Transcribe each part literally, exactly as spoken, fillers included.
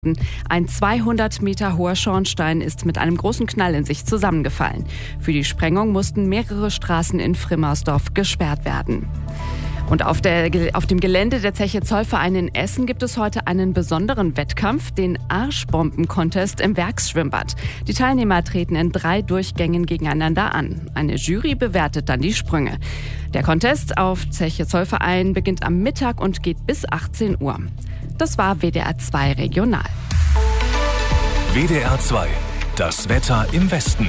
Ein zweihundert Meter hoher Schornstein ist mit einem großen Knall in sich zusammengefallen. Für die Sprengung mussten mehrere Straßen in Frimmersdorf gesperrt werden. Und auf, der, auf dem Gelände der Zeche Zollverein in Essen gibt es heute einen besonderen Wettkampf, den Arschbomben-Contest im Werksschwimmbad. Die Teilnehmer treten in drei Durchgängen gegeneinander an. Eine Jury bewertet dann die Sprünge. Der Contest auf Zeche Zollverein beginnt am Mittag und geht bis achtzehn Uhr. Das war W D R zwei Regional. W D R zwei, das Wetter im Westen.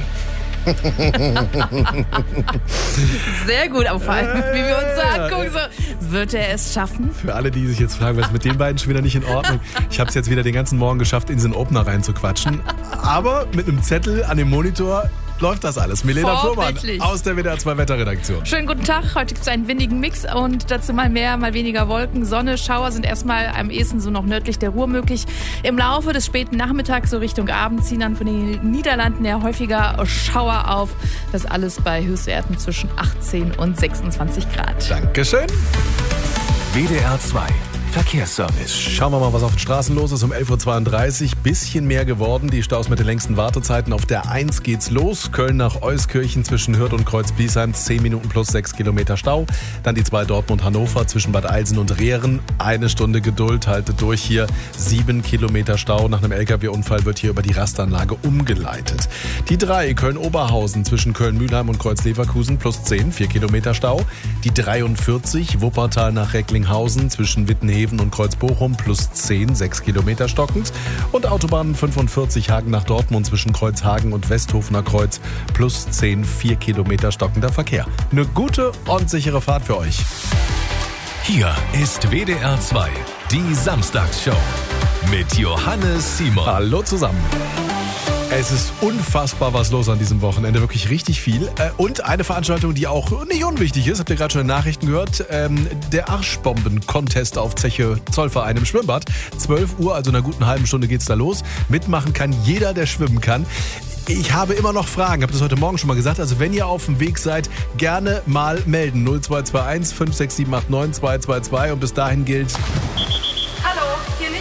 Sehr gut, aber vor allem, wie wir uns so angucken, so, wird er es schaffen? Für alle, die sich jetzt fragen, was ist mit den beiden schon wieder nicht in Ordnung? Ich habe es jetzt wieder den ganzen Morgen geschafft, in diesen Opener reinzuquatschen. Aber mit einem Zettel an dem Monitor läuft das alles. Milena Fuhrmann aus der W D R zwei Wetterredaktion. Schönen guten Tag. Heute gibt es einen windigen Mix und dazu mal mehr, mal weniger Wolken. Sonne, Schauer sind erstmal am ehesten so noch nördlich der Ruhr möglich. Im Laufe des späten Nachmittags, so Richtung Abend, ziehen dann von den Niederlanden her häufiger Schauer auf. Das alles bei Höchstwerten zwischen achtzehn und sechsundzwanzig Grad. Dankeschön. W D R zwei Verkehrsservice. Schauen wir mal, was auf den Straßen los ist. Um elf Uhr zweiunddreißig, bisschen mehr geworden. Die Staus mit den längsten Wartezeiten. Auf der eins geht's los. Köln nach Euskirchen zwischen Hürth und Kreuz-Biesheim. zehn Minuten plus sechs Kilometer Stau. Dann die zwei Dortmund-Hannover zwischen Bad Eilsen und Rehren. Eine Stunde Geduld, haltet durch hier. sieben Kilometer Stau. Nach einem L K W-Unfall wird hier über die Rastanlage umgeleitet. Die drei Köln-Oberhausen zwischen Köln-Mühlheim und Kreuz-Leverkusen plus zehn, vier Kilometer Stau. Die dreiundvierzig Wuppertal nach Recklinghausen zwischen Wittenheben und Kreuz-Bochum plus zehn, sechs Kilometer stockend. Und Autobahn fünfundvierzig Hagen nach Dortmund zwischen Kreuzhagen und Westhofener Kreuz plus zehn, vier Kilometer stockender Verkehr. Eine gute und sichere Fahrt für euch. Hier ist W D R zwei, die Samstagsshow mit Johannes Simon. Hallo zusammen. Es ist unfassbar was los an diesem Wochenende, wirklich richtig viel. Und eine Veranstaltung, die auch nicht unwichtig ist, habt ihr gerade schon in den Nachrichten gehört, ähm, der Arschbomben-Contest auf Zeche Zollverein im Schwimmbad. zwölf Uhr, also in einer guten halben Stunde geht's da los. Mitmachen kann jeder, der schwimmen kann. Ich habe immer noch Fragen, habe das heute Morgen schon mal gesagt. Also wenn ihr auf dem Weg seid, gerne mal melden. null zwei zwei eins fünf sechs sieben acht neun zwei zwei zwei und bis dahin gilt...